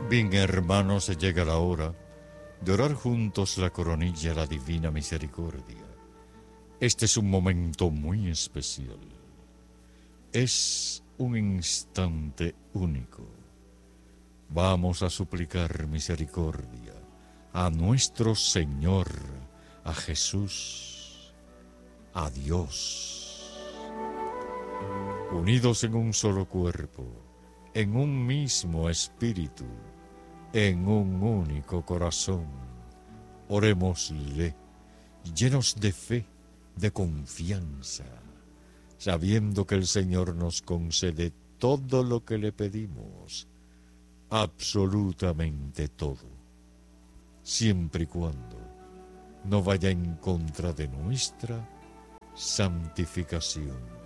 Bien, hermanos, llega la hora de orar juntos la coronilla a la divina misericordia. Este es un momento muy especial. Es un instante único. Vamos a suplicar misericordia a nuestro Señor, a Jesús, a Dios. Unidos en un solo cuerpo, en un mismo espíritu, en un único corazón, orémosle, llenos de fe, de confianza, sabiendo que el Señor nos concede todo lo que le pedimos, absolutamente todo, siempre y cuando no vaya en contra de nuestra santificación.